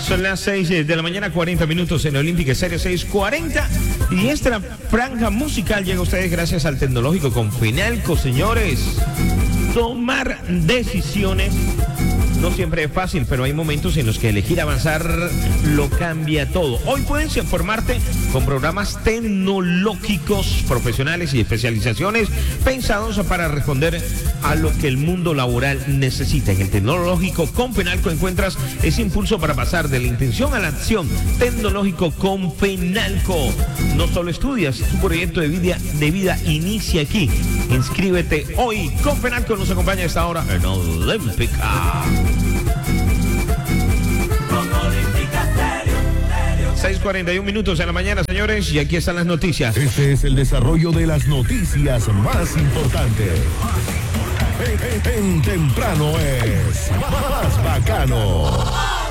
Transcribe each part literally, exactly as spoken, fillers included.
Son las seis de la mañana, cuarenta minutos en la Olímpica Serie seis cuarenta. Y esta franja musical llega a ustedes gracias al Tecnológico con Fenalco, señores. Tomar decisiones no siempre es fácil, pero hay momentos en los que elegir avanzar lo cambia todo. Hoy puedes informarte con programas tecnológicos, profesionales y especializaciones pensados para responder a lo que el mundo laboral necesita. En el Tecnológico con Fenalco encuentras ese impulso para pasar de la intención a la acción. Tecnológico con Fenalco. No solo estudias, tu proyecto de vida, de vida inicia aquí. Inscríbete hoy. Con Fenalco nos acompaña a esta hora en Olímpica. seis cuarenta y un minutos en la mañana, señores, y aquí están las noticias. Este es el desarrollo de las noticias más importantes. En, en, en temprano es más bacano.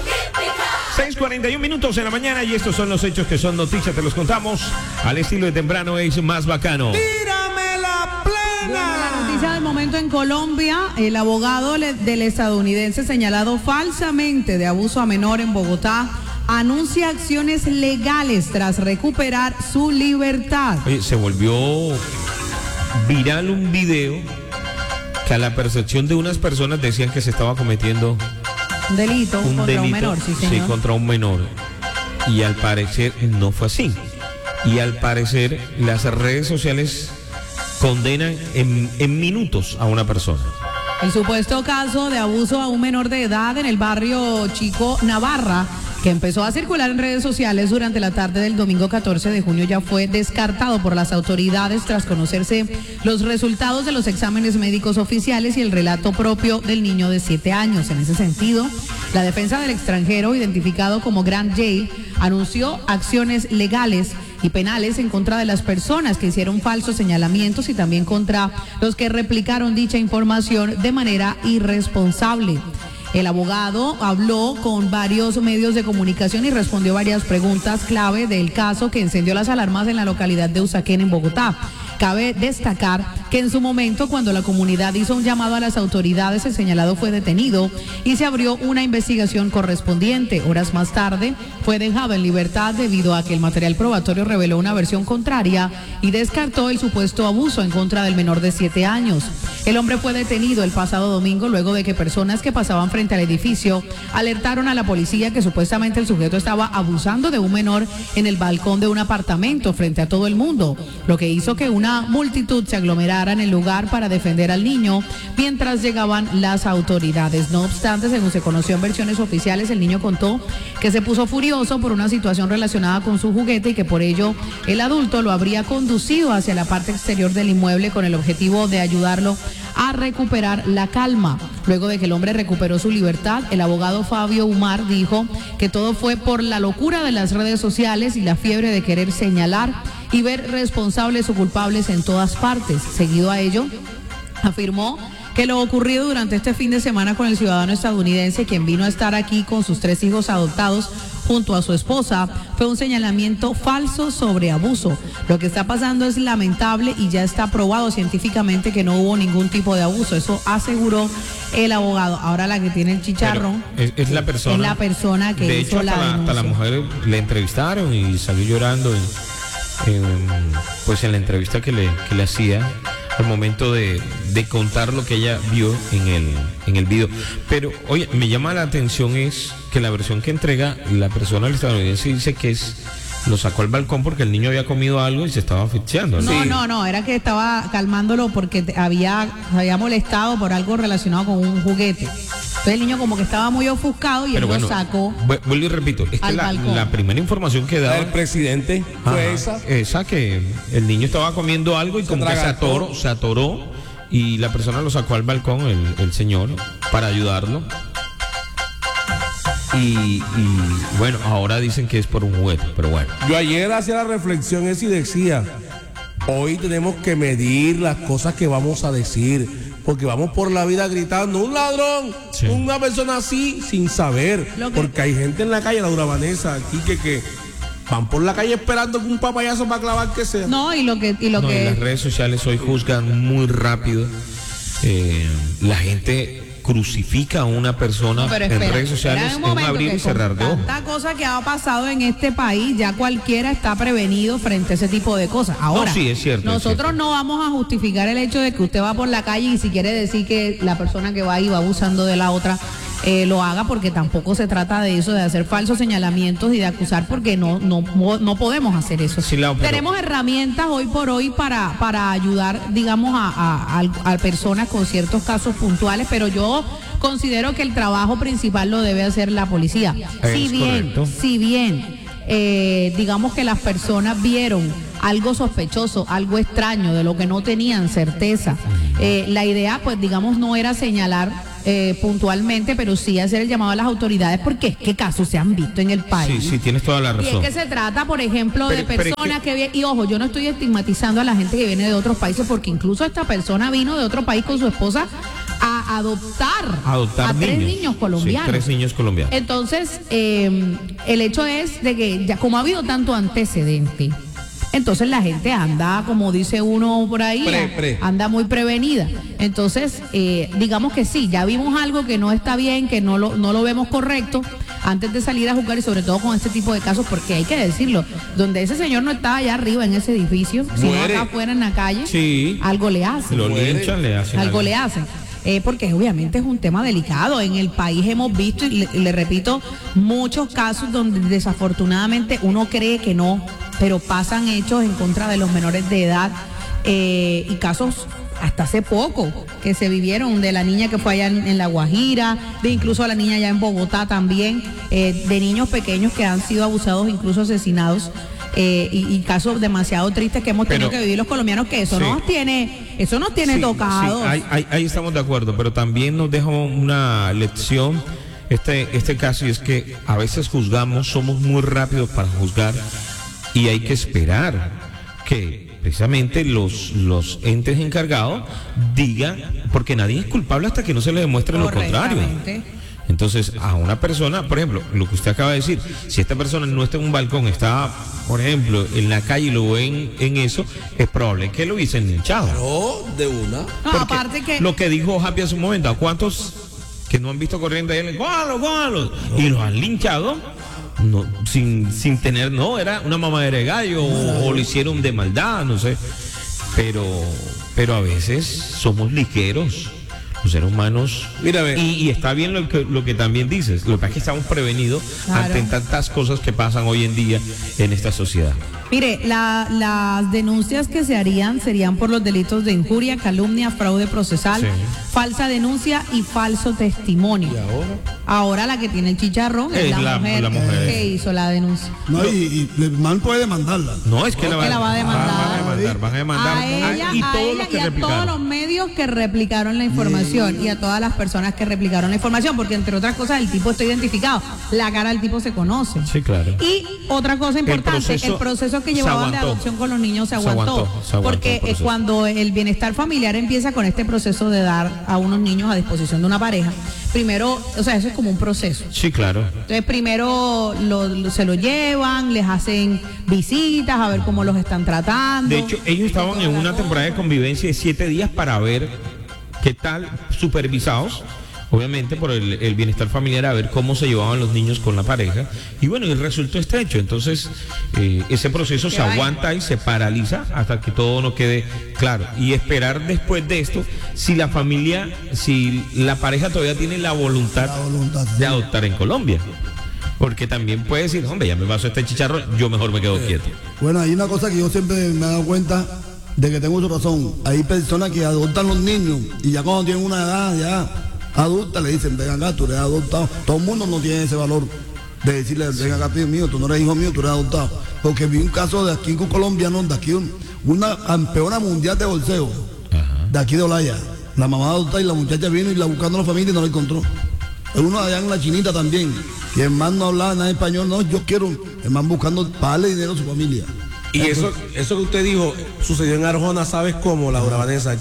seis cuarenta y un minutos en la mañana y estos son los hechos que son noticias, te los contamos al estilo de temprano es más bacano. ¡Tírame la plena! La noticia del momento en Colombia, el abogado del estadounidense señalado falsamente de abuso a menor en Bogotá anuncia acciones legales tras recuperar su libertad. Oye, se volvió viral un video que a la percepción de unas personas decían que se estaba cometiendo un delito un contra delito, un menor, sí, señor. Sí, contra un menor. Y al parecer no fue así. Y al parecer las redes sociales condenan en, en minutos a una persona. El supuesto caso de abuso a un menor de edad en el barrio Chico Navarra, que empezó a circular en redes sociales durante la tarde del domingo catorce de junio, ya fue descartado por las autoridades tras conocerse los resultados de los exámenes médicos oficiales y el relato propio del niño de siete años. En ese sentido, la defensa del extranjero, identificado como Grand Jay, anunció acciones legales y penales en contra de las personas que hicieron falsos señalamientos y también contra los que replicaron dicha información de manera irresponsable. El abogado habló con varios medios de comunicación y respondió varias preguntas clave del caso que encendió las alarmas en la localidad de Usaquén, en Bogotá. Cabe destacar que en su momento, cuando la comunidad hizo un llamado a las autoridades, el señalado fue detenido y se abrió una investigación correspondiente. Horas más tarde, fue dejado en libertad debido a que el material probatorio reveló una versión contraria y descartó el supuesto abuso en contra del menor de siete años. El hombre fue detenido el pasado domingo luego de que personas que pasaban frente al edificio alertaron a la policía que supuestamente el sujeto estaba abusando de un menor en el balcón de un apartamento frente a todo el mundo, lo que hizo que una multitud se aglomerara en el lugar para defender al niño mientras llegaban las autoridades. No obstante, según se conoció en versiones oficiales, el niño contó que se puso furioso por una situación relacionada con su juguete y que por ello el adulto lo habría conducido hacia la parte exterior del inmueble con el objetivo de ayudarlo a recuperar la calma. Luego de que el hombre recuperó su libertad, el abogado Fabio Umar dijo que todo fue por la locura de las redes sociales y la fiebre de querer señalar y ver responsables o culpables en todas partes. Seguido a ello, afirmó que lo ocurrido durante este fin de semana con el ciudadano estadounidense, quien vino a estar aquí con sus tres hijos adoptados junto a su esposa, fue un señalamiento falso sobre abuso. Lo que está pasando es lamentable y ya está probado científicamente que no hubo ningún tipo de abuso. Eso aseguró el abogado. Ahora la que tiene el chicharrón es, es la persona. Es la persona que de hizo hecho, la hasta la, hasta la mujer le entrevistaron y salió llorando en, en, pues en la entrevista que le, que le hacía al momento de, de contar lo que ella vio en el, en el video. Pero, oye, me llama la atención es que la versión que entrega la persona estadounidense dice que es lo sacó al balcón porque el niño había comido algo y se estaba asfixiando, ¿no? No, no, no, era que estaba calmándolo porque había, se había molestado por algo relacionado con un juguete. Entonces el niño como que estaba muy ofuscado y Pero él bueno, lo sacó. Vuelvo y repito, es que la, la primera información que daba el presidente fue ajá, esa. Esa que el niño estaba comiendo algo y se como que se atoró, se atoró y la persona lo sacó al balcón, el, el señor, para ayudarlo. Y, y bueno, ahora dicen que es por un juguete, pero bueno. Yo ayer hacía la reflexión esa y decía, hoy tenemos que medir las cosas que vamos a decir, porque vamos por la vida gritando, un ladrón, sí, una persona así, sin saber, que... porque hay gente en la calle, Laura Vanessa, aquí que, que van por la calle esperando que un papayazo para clavar que sea. No, y lo que... Y lo no, que... y las redes sociales hoy juzgan muy rápido, eh, la gente crucifica a una persona Pero en espera, redes sociales espera en un un momento, abrir que y cerrar de con ojos. tanta cosa que ha pasado en este país, ya cualquiera está prevenido frente a ese tipo de cosas. Ahora, No, sí, es cierto, es nosotros cierto. no vamos a justificar el hecho de que usted va por la calle y si quiere decir que la persona que va ahí va abusando de la otra, eh, lo haga, porque tampoco se trata de eso, de hacer falsos señalamientos y de acusar, porque no no no podemos hacer eso. Sí, Lau, pero- Tenemos herramientas hoy por hoy para, para ayudar, digamos, a, a, a- a personas con ciertos casos puntuales, pero yo considero que el trabajo principal lo debe hacer la policía. Es si bien, correcto. si bien, eh, digamos que las personas vieron algo sospechoso, algo extraño, de lo que no tenían certeza, eh, la idea, pues, digamos, no era señalar eh, puntualmente, pero sí hacer el llamado a las autoridades, porque es que casos se han visto en el país. Sí, sí, tienes toda la Y es razón. que se trata, por ejemplo, de Pero- pero es personas que- que, vienen, y ojo, yo no estoy estigmatizando a la gente que viene de otros países, porque incluso esta persona vino de otro país con su esposa a adoptar, Adoptar a tres niños. niños colombianos. Sí, tres niños colombianos. Entonces, eh, el hecho es de que ya como ha habido tanto antecedente, entonces la gente anda, como dice uno por ahí, Pre, pre. anda muy prevenida. Entonces, eh, digamos que sí, ya vimos algo que no está bien, que no lo, no lo vemos correcto, antes de salir a jugar, y sobre todo con este tipo de casos, porque hay que decirlo, donde ese señor no estaba allá arriba en ese edificio, sino Muere. acá afuera en la calle, Sí. algo le hacen. Lo Muere. linchan, le hacen Algo le hacen. Eh, porque obviamente es un tema delicado. En el país hemos visto, y le, le repito, muchos casos donde desafortunadamente uno cree que no, pero pasan hechos en contra de los menores de edad, eh, y casos hasta hace poco que se vivieron, de la niña que fue allá en, en La Guajira, de incluso a la niña allá en Bogotá también, eh, de niños pequeños que han sido abusados, incluso asesinados. Eh, y, y casos demasiado tristes que hemos tenido Pero- que vivir los colombianos, que eso Sí. nos tiene, eso nos tiene Sí, tocados. sí, ahí, ahí- ahí estamos de acuerdo, pero también nos deja una lección este, este caso, y es que a veces juzgamos, somos muy rápidos para juzgar, y hay que esperar que precisamente los, los entes encargados digan, porque nadie es culpable hasta que no se le demuestre lo contrario. Correctamente. Entonces, a una persona, por ejemplo, lo que usted acaba de decir, si esta persona no está en un balcón, está, por ejemplo, en la calle y lo ven en eso, es probable que lo hubiesen linchado. No, de una. No, Porque aparte que lo que dijo Happy hace un momento, ¿a cuántos que no han visto corriendo ahí? ¡Cójalo, cójalo! Y los han linchado no, sin, sin tener, no, era una mamadera de gallo, o, o lo hicieron de maldad, no sé. Pero, pero a veces somos ligeros, los seres humanos. Mira, ve. Y, y está bien lo que, lo que también dices. Lo que pasa es que estamos prevenidos Claro. ante tantas cosas que pasan hoy en día en esta sociedad. Mire, la- las denuncias que se harían serían por los delitos de injuria, calumnia, fraude procesal, Sí. falsa denuncia y falso testimonio. ¿Y ahora? Ahora la que tiene el chicharrón es, Es la, la- mujer la mujer. que hizo la denuncia. No, y, y el man puede demandarla. No, es que Es la, que la va a demandar. Van a demandar, van a demandar. A ella, y a todos ella los que y a replicaron. todos los medios que replicaron la información, y a todas las personas que replicaron la información, porque entre otras cosas el tipo está identificado, la cara del tipo se conoce. Sí, claro. Y otra cosa importante, el proceso proceso, que se llevaban de aguantó. adopción con los niños se Se aguantó, aguantó, se aguantó porque el eh, proceso. cuando el bienestar familiar empieza con este proceso de dar a unos niños a disposición de una pareja, primero, o sea, eso es como un proceso. Sí, claro. Entonces primero lo- lo- se lo llevan, les hacen visitas a ver cómo los están tratando. De hecho, ellos estaban en una temporada de convivencia de siete días para ver qué tal, supervisados, obviamente por el, el bienestar familiar, a ver cómo se llevaban los niños con la pareja. Y bueno, el resultado está hecho. Entonces, eh, ese proceso se vaina. aguanta y se paraliza hasta que todo no quede claro. Y esperar después de esto, si la familia, si la pareja todavía tiene la voluntad, La voluntad, sí. de adoptar en Colombia. Porque también puede decir, hombre, ya me pasó este chicharro, yo mejor me quedo quieto. Bueno, hay una cosa que yo siempre me he dado cuenta de que tengo su razón. Hay personas que adoptan los niños y ya cuando tienen una edad ya adulta le dicen, ven acá, tú eres adoptado. Todo el mundo no tiene ese valor de decirle, ven acá, tío mío, tú no eres hijo mío, tú eres adoptado. Porque vi un caso de aquí con colombianos, de aquí un- una campeona mundial de bolseo, de aquí de Olaya. La mamá adopta y la muchacha vino y la buscando a la familia y no la encontró. Uno allá en la chinita también, que el man no hablaba nada de español, no, yo quiero, el man buscando para darle dinero a su familia. Y eso, eso que usted dijo sucedió en Arjona, ¿sabes cómo, Laura Vanessa?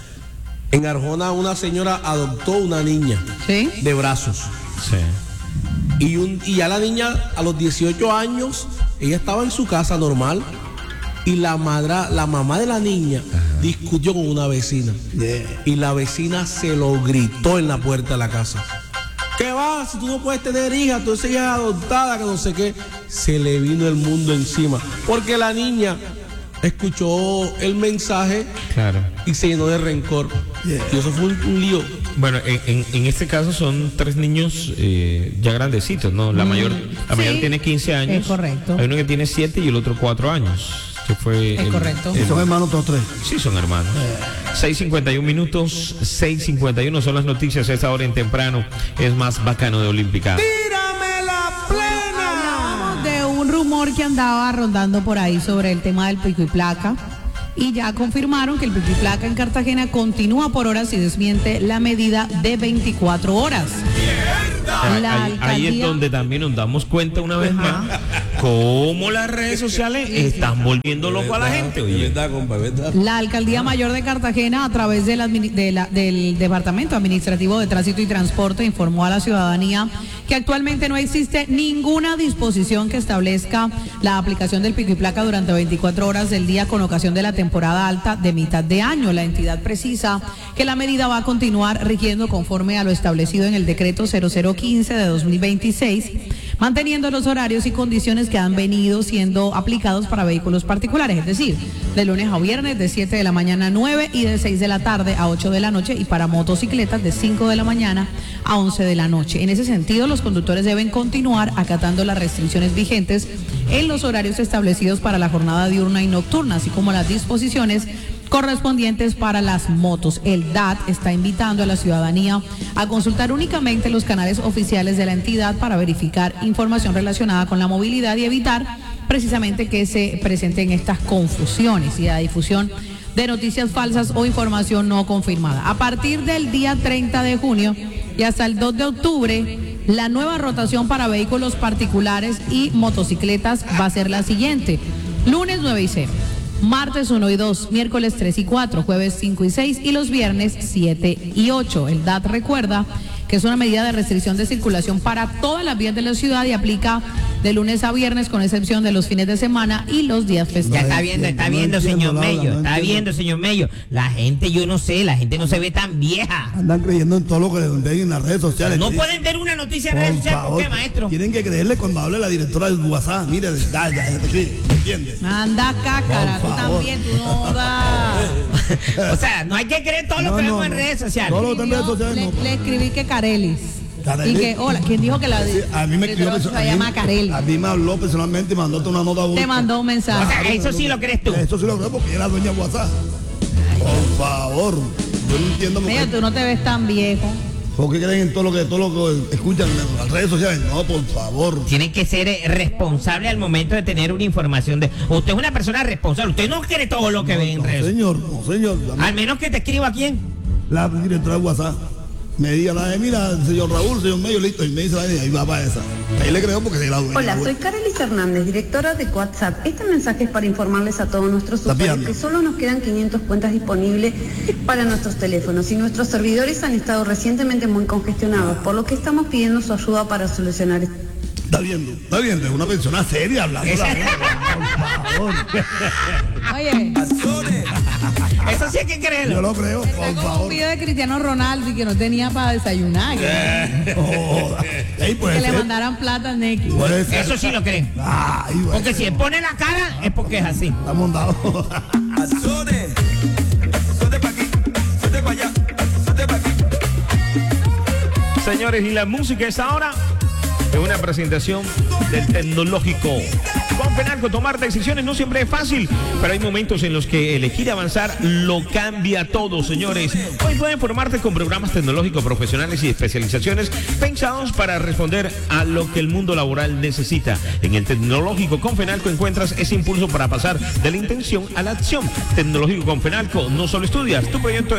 En Arjona una señora adoptó una niña ¿Sí? de brazos. Sí. Y, un, y ya la niña a los dieciocho años, ella estaba en su casa normal y la madra, la mamá de la niña discutió con una vecina. Yeah. Y la vecina se lo gritó en la puerta de la casa. ¿Qué va? Si tú no puedes tener hija, tú eres hija adoptada, que no sé qué. Se le vino el mundo encima. Porque la niña escuchó el mensaje, claro, y se llenó de rencor. Yeah. Y eso fue un, un lío. Bueno, en, en, en este caso son tres niños eh, ya grandecitos, ¿no? La mm, mayor, la sí, mayor tiene quince años. Es correcto. Hay uno que tiene siete y el otro cuatro años. Que fue es el, correcto. El, ¿Son hermanos todos tres? Sí, son hermanos. Yeah. seis cincuenta y uno minutos, seis cincuenta y uno son las noticias a esta hora en temprano. Es más bacano de Olímpica. ¡Tírame la plena! Hablábamos de un rumor que andaba rondando por ahí sobre el tema del pico y placa. Y ya confirmaron que el pico y placa en Cartagena continúa por horas y desmiente la medida de veinticuatro horas. La ahí, ahí es donde también nos damos cuenta una vez más cómo las redes sociales están volviendo loco a la gente. Oye. La Alcaldía Mayor de Cartagena, a través de la, de la, del Departamento Administrativo de Tránsito y Transporte, informó a la ciudadanía que actualmente no existe ninguna disposición que establezca la aplicación del pico y placa durante veinticuatro horas del día con ocasión de la temporada alta de mitad de año. La entidad precisa que la medida va a continuar rigiendo conforme a lo establecido en el decreto cero cero quince de dos mil veintiséis, manteniendo los horarios y condiciones que han venido siendo aplicados para vehículos particulares, es decir, de lunes a viernes de siete de la mañana a nueve y de seis de la tarde a ocho de la noche, y para motocicletas de cinco de la mañana a once de la noche. En ese sentido, los conductores deben continuar acatando las restricciones vigentes en los horarios establecidos para la jornada diurna y nocturna, así como las disposiciones correspondientes para las motos. El D A T está invitando a la ciudadanía a consultar únicamente los canales oficiales de la entidad para verificar información relacionada con la movilidad y evitar precisamente que se presenten estas confusiones y la difusión de noticias falsas o información no confirmada. A partir del día treinta de junio y hasta el dos de octubre, la nueva rotación para vehículos particulares y motocicletas va a ser la siguiente: lunes nueve y cero, martes uno y dos, miércoles tres y cuatro, jueves cinco y seis y los viernes siete y ocho. El D A T recuerda que es una medida de restricción de circulación para todas las vías de la ciudad y aplica de lunes a viernes con excepción de los fines de semana y los días festivos. Ya está viendo, está viendo, señor Mello, está viendo, señor Mello. La gente, yo no sé, la gente no se ve tan vieja. Andan creyendo en todo lo que les ven en las redes sociales. No pueden ver una noticia en redes sociales, ¿por qué, maestro? Tienen que creerle cuando hable la directora del WhatsApp. Mire, ya, ya, ¿entiendes? Anda, cácara, tú también, tú no das. O sea, no hay que creer todo lo No, que no, vemos en no. redes sociales. Todo lo que está en redes sociales, le, no. le escribí que Carelis. Carelis. Y que, hola, ¿quién dijo que la Sí, a mí me escribió se perso- a mí- llama Carelis? A mí me habló personalmente y mandó una nota. Te mandó un mensaje. O sea, eso sí lo crees tú. Eso sí lo creo porque ella era dueña de WhatsApp. Por favor. Yo no entiendo por Mira, qué, tú no te ves tan viejo. por qué creen en todo lo que todo lo que escuchan en las redes sociales. No, por favor. Tienen que ser eh, responsables al momento de tener una información de... Usted es una persona responsable, usted no cree todo lo que No, ve en no, redes. señor, no, señor. Al menos que te escriba quién. La directora de WhatsApp me diga, la de, mira, señor Raúl, señor Medio, listo, y me dice la de ahí va para esa. Ahí le creo porque se la dueña. Hola, soy Carelis Hernández, directora de WhatsApp. Este mensaje es para informarles a todos nuestros Está usuarios pillando. que solo nos quedan quinientas cuentas disponibles para nuestros teléfonos y nuestros servidores han estado recientemente muy congestionados, por lo que estamos pidiendo su ayuda para solucionar esto. Está viendo, está viendo, es una persona seria hablando. La verdad, por favor. Oye, Eso sí hay que Yo creerlo. lo creo, por tengo un favor. video de Cristiano Ronaldo y que no tenía para desayunar. Que, No joda. Ey, puede que le ser. mandaran plata a Neki. Puede ser. Eso sí lo creen. Ay, bueno. Porque si él pone la cara es porque es así. Está montado. Señores, y la música es ahora de una presentación del tecnológico. Con Fenalco, tomar decisiones no siempre es fácil, pero hay momentos en los que elegir avanzar lo cambia todo, señores. Hoy pueden formarte con programas tecnológicos profesionales y especializaciones pensados para responder a lo que el mundo laboral necesita. En el tecnológico con Fenalco encuentras ese impulso para pasar de la intención a la acción. Tecnológico con Fenalco, no solo estudias, tu proyecto